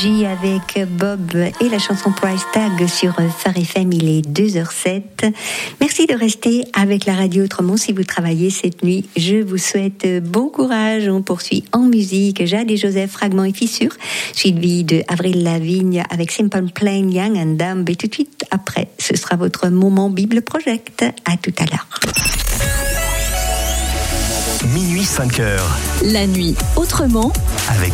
Energy avec Bob et la chanson Price Tag sur Phare FM, il est 2h07. Merci de rester avec la radio autrement si vous travaillez cette nuit. Je vous souhaite bon courage. On poursuit en musique. Jade et Joseph, Fragments et Fissures, suivi de Avril Lavigne avec Simple Plan, Young and Dumb. Et tout de suite après, ce sera votre moment Bible Project. À tout à l'heure. Minuit 5h. La nuit autrement. Avec